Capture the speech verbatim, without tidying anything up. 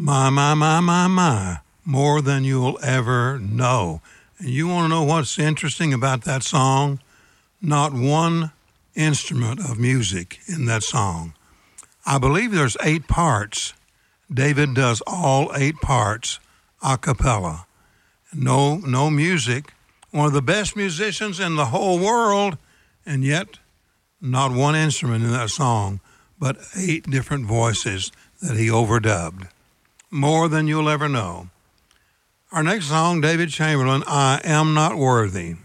My, my, my, my, my, more than you'll ever know. And you want to know what's interesting about that song? Not one instrument of music in that song. I believe there's eight parts. David does all eight parts a cappella. No, no music. One of the best musicians in the whole world, and yet not one instrument in that song, but eight different voices that he overdubbed. More than you'll ever know. Our next song, David Chamberlain, I Am Not Worthy.